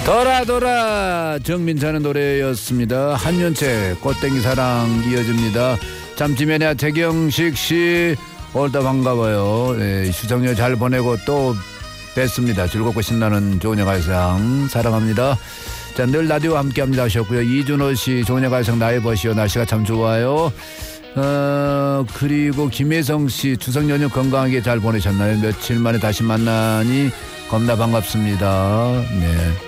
돌아 돌아 정민찬의 노래였습니다. 한윤채 꽃땡이 사랑 이어집니다. 잠시만요. 태경식 씨 오늘도 반가워요. 네, 휴정여 잘 보내고 또 뵙습니다. 즐겁고 신나는 좋은 여가상 사랑합니다. 자, 늘 라디오와 함께합니다 하셨고요. 이준호 씨 좋은 여가상 나의 버시오 날씨가 참 좋아요. 그리고 김혜성 씨 추석 연휴 건강하게 잘 보내셨나요? 며칠 만에 다시 만나니 겁나 반갑습니다. 네.